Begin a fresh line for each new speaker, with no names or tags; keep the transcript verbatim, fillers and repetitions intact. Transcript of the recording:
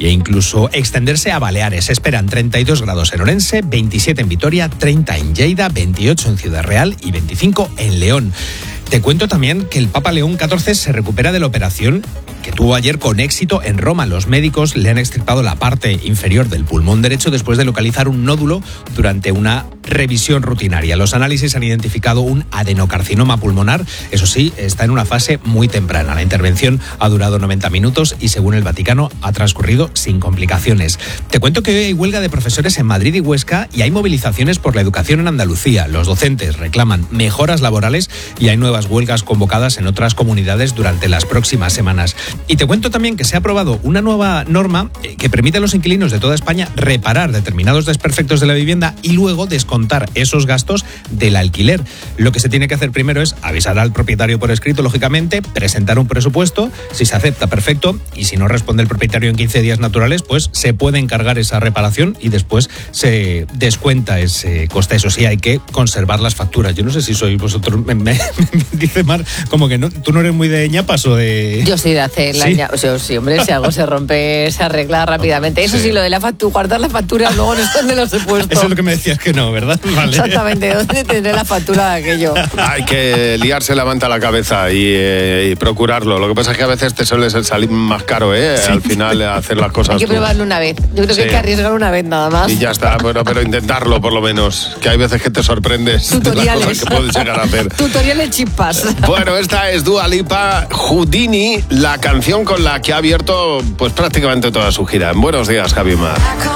e incluso extenderse a Baleares. Se esperan treinta y dos grados en Orense, veintisiete en Vitoria, treinta en Lleida, veintiocho en Ciudad Real y veinticinco en León. Te cuento también que el Papa León catorce se recupera de la operación que tuvo ayer con éxito en Roma. Los médicos le han extirpado la parte inferior del pulmón derecho después de localizar un nódulo durante una revisión rutinaria. Los análisis han identificado un adenocarcinoma pulmonar. Eso sí, está en una fase muy temprana. La intervención ha durado noventa minutos y, según el Vaticano, ha transcurrido sin complicaciones. Te cuento que hoy hay huelga de profesores en Madrid y Huesca y hay movilizaciones por la educación en Andalucía. Los docentes reclaman mejoras laborales y hay nuevas huelgas convocadas en otras comunidades durante las próximas semanas. Y te cuento también que se ha aprobado una nueva norma que permite a los inquilinos de toda España reparar determinados desperfectos de la vivienda y luego descontar esos gastos del alquiler. Lo que se tiene que hacer primero es avisar al propietario por escrito, lógicamente, presentar un presupuesto, si se acepta, perfecto, y si no responde el propietario en quince días naturales, pues se puede encargar esa reparación y después se descuenta ese coste. Eso sí, hay que conservar las facturas. Yo no sé si sois vosotros, me, me, me dice Mar, como que no, tú no eres muy de ñapas o de...
Yo soy de hacer la ¿Sí? ña... o sea, sí, hombre, si algo se rompe, se arregla rápidamente. Eso sí, sí lo de la factura, guardar las facturas, luego no sé dónde los he puesto.
Eso es lo que me decías que no, ¿verdad? Vale.
Exactamente, ¿dónde tendré la factura de aquello?
Hay que liarse la manta a la cabeza y, eh, y procurarlo. Lo que pasa es que a veces te suele salir más caro, ¿eh? Sí. Al final hacer las cosas.
Hay que
tú.
probarlo una vez. Yo creo que sí. hay que arriesgar una vez nada más.
Y ya está, bueno, pero intentarlo por lo menos. Que hay veces que te sorprendes de las cosas que puedes llegar a hacer.
Tutoriales chispas.
Bueno, esta es Dua Lipa, Houdini, la canción con la que ha abierto pues prácticamente toda su gira. Buenos días, Javi Mar.